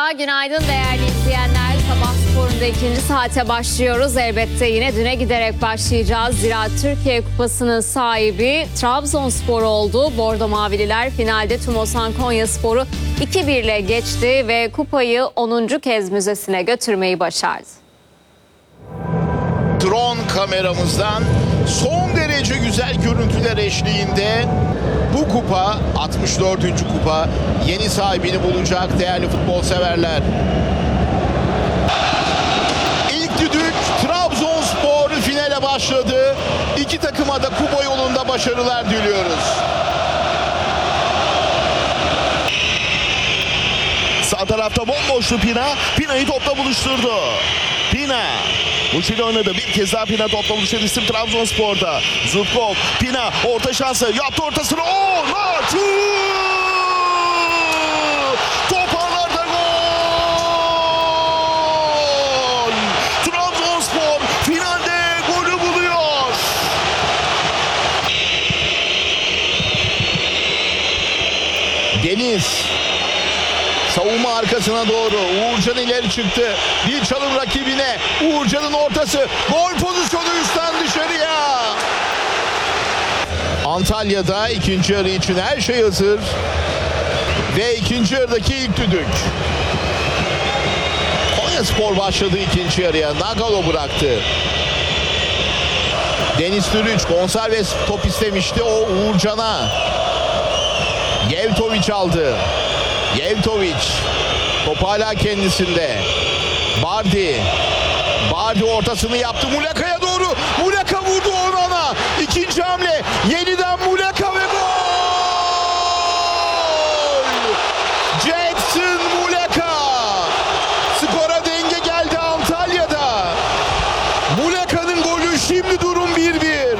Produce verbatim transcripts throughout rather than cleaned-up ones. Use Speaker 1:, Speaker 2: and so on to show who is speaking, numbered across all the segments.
Speaker 1: Merhaba, günaydın değerli izleyenler. Sabah sporunda ikinci saate başlıyoruz. Elbette yine düne giderek başlayacağız. Zira Türkiye Kupası'nın sahibi Trabzonspor oldu. Bordo Mavililer finalde Tumosan Konyaspor'u iki bir ile geçti ve kupayı onuncu kez müzesine götürmeyi başardı.
Speaker 2: Drone kameramızdan son derece güzel görüntüler eşliğinde bu kupa altmış dördüncü kupa yeni sahibini bulacak değerli futbol severler. İlk düdük Trabzonspor finale başladı. İki takıma da kupa yolunda başarılar diliyoruz.
Speaker 3: Sağ tarafta bomboştu Pina. Pina'yı topla buluşturdu. Pina. Uçuyla oynadı. Bir kez daha Pina topla buluşan isim Trabzonspor'da. Zubkov. Pina orta şansı. Yaptı ortasını. Oo! Naçu! Toparlarda gol! Trabzonspor finalde golü buluyor.
Speaker 2: Deniz. Savunma arkasına doğru. Uğurcan ileri çıktı. Bir çalım rakibine. Uğurcan'ın ortası. Gol pozisyonu üstten dışarıya. Antalya'da ikinci yarı için her şey hazır. Ve ikinci yarıdaki ilk düdük. Konyaspor başladı ikinci yarıya. Nagalo bıraktı. Deniz Türüç Gonçalves top istemişti. O Uğurcan'a. Yevtoviç aldı. Yevtoviç. Top hala kendisinde. Bardi. Bardi ortasını yaptı. Muleka'ya doğru. Muleka vurdu Onan'a. İkinci hamle. Yeniden Muleka ve gol! Jackson Muleka. Skora denge geldi Antalya'da. Muleka'nın golü, şimdi durum bir bir.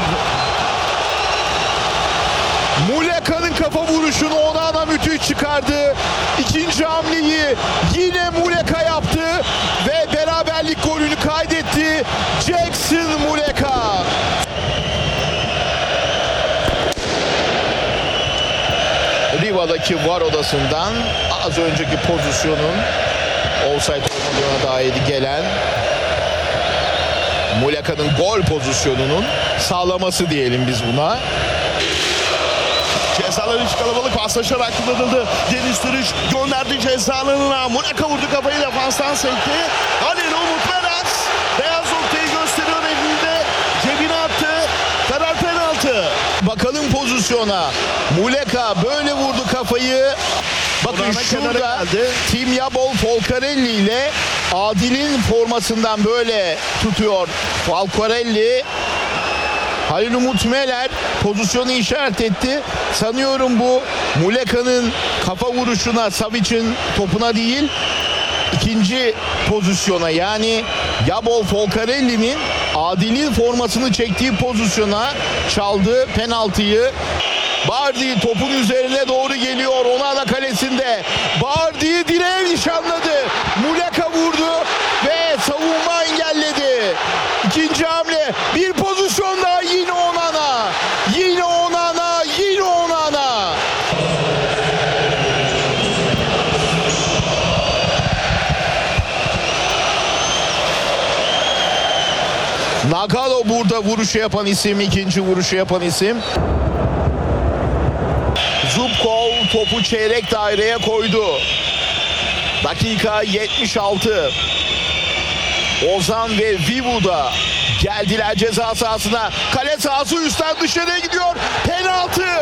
Speaker 2: Muleka'nın kafa vuruşunu Onana müthiş çıkardı. İkinci hamleyi yine Muleka yaptı ve beraberlik golünü kaydetti. Jackson Muleka. Riva'daki var odasından az önceki pozisyonun offside olmadığına dair gelen Muleka'nın gol pozisyonunun sağlaması diyelim biz buna.
Speaker 3: Cezalar iç kalabalık paslaşarak kullanıldı. Deniz Türüç gönderdi ceza alanına. Muleka vurdu kafayı, defanstan sekti. Halil Umut Meras beyaz noktayı gösteriyor elinde. Cebine attı. Karar penaltı.
Speaker 2: Bakalım pozisyona. Muleka böyle vurdu kafayı. Bakın
Speaker 3: Orana
Speaker 2: şurada
Speaker 3: kenara geldi.
Speaker 2: Timyabol Folcarelli ile Adil'in formasından böyle tutuyor Folcarelli. Halil Umut Meler pozisyonu işaret etti. Sanıyorum bu Muleka'nın kafa vuruşuna, Savic'in topuna değil, ikinci pozisyona, yani Yabol Folcarelli'nin Adil'in formasını çektiği pozisyona çaldı penaltıyı. Bardi topun üzerine doğru geliyor. Onana kalesinde. Bardi direğe nişanladı. Muleka vurdu ve savunma engelledi. İkinci hamle. Bir pozisyon daha, yine Onana. Yine Onana. Yine Onana. Nagalo burada vuruşu yapan isim, ikinci vuruşu yapan isim. Zubkov topu çeyrek daireye koydu. Dakika yetmiş altı. Ozan ve Vivu'da geldiler ceza sahasına. Kale sahası üstten dışarıya gidiyor. Penaltı.